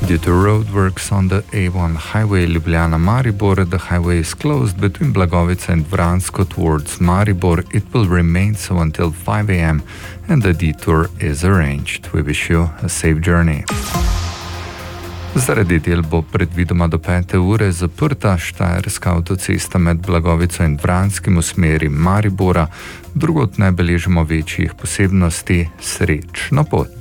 Due to roadworks on the A1 highway Ljubljana-Maribor, the highway is closed between Blagovica and Vransko towards Maribor. It will remain so until 5 a.m. and the detour is arranged. We wish you a safe journey. Zaradi del bo predvidoma do 5. ure zaprta štajerska avtocesta med Blagovico in Vranskim v smeri Maribora. Drugod ne beležimo večjih posebnosti. Srečno pot!